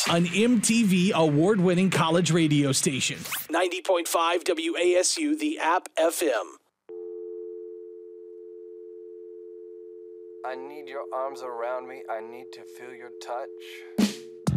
an MTV award-winning college radio station. 90.5 WASU, the app FM. I need your arms around me. I need to feel your touch.